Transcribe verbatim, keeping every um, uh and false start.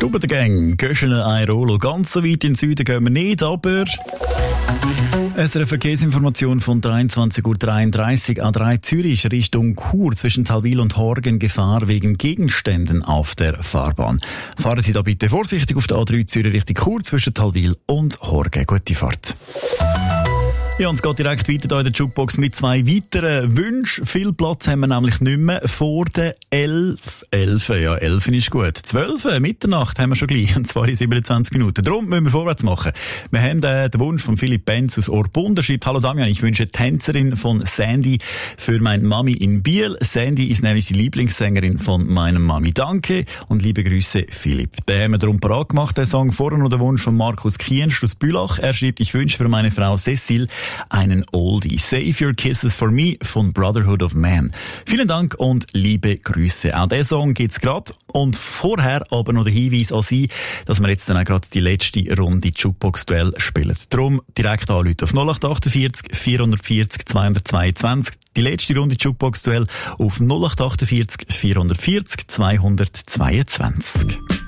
Stube der Gang, Göschene, Airolo. Ganz so weit in den Süden gehen wir nicht, aber... Es eine Verkehrsinformation von dreiundzwanzig Uhr dreiunddreißig. A drei Zürich Richtung Chur zwischen Talwil und Horgen Gefahr wegen Gegenständen auf der Fahrbahn. Fahren Sie da bitte vorsichtig auf der A drei Zürich Richtung Chur zwischen Talwil und Horgen. Gute Fahrt. Ja, und es geht direkt weiter hier in der Jukebox mit zwei weiteren Wünschen. Viel Platz haben wir nämlich nicht mehr vor der elf. elf, ja, elf ist gut. zwölf, Mitternacht haben wir schon gleich, und zwar in siebenundzwanzig Minuten. Darum müssen wir vorwärts machen. Wir haben äh, den Wunsch von Philipp Benz aus Orpunda. Schreibt: Hallo Damian, ich wünsche Tänzerin von Sandy für meine Mami in Biel. Sandy ist nämlich die Lieblingssängerin von meiner Mami. Danke und liebe Grüße, Philipp. Den haben wir darum parat gemacht, den Song. Vorher noch der Wunsch von Markus Kienst aus Bülach. Er schreibt: Ich wünsche für meine Frau Cecile einen Oldie. Save Your Kisses for Me von Brotherhood of Man. Vielen Dank und liebe Grüße. Auch diesen Song gibt's gerade. Und vorher aber noch der Hinweis an Sie, dass wir jetzt dann auch gerade die letzte Runde Jukebox-Duell spielen. Darum direkt anrufen auf null acht achtundvierzig vierhundertvierzig zweihundertzweiundzwanzig. Die letzte Runde Jukebox-Duell auf null acht achtundvierzig vierhundertvierzig zweihundertzweiundzwanzig.